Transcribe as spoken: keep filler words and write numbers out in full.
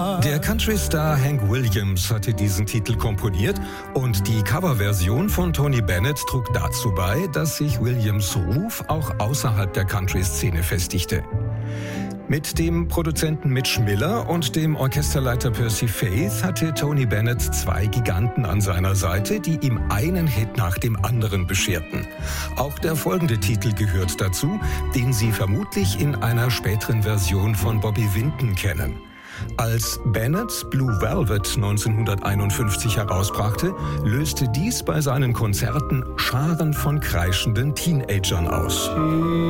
Der Country-Star Hank Williams hatte diesen Titel komponiert und die Coverversion von Tony Bennett trug dazu bei, dass sich Williams' Ruf auch außerhalb der Country-Szene festigte. Mit dem Produzenten Mitch Miller und dem Orchesterleiter Percy Faith hatte Tony Bennett zwei Giganten an seiner Seite, die ihm einen Hit nach dem anderen bescherten. Auch der folgende Titel gehört dazu, den Sie vermutlich in einer späteren Version von Bobby Vinton kennen. Als Bennett Blue Velvet neunzehnhunderteinundfünfzig herausbrachte, löste dies bei seinen Konzerten Scharen von kreischenden Teenagern aus.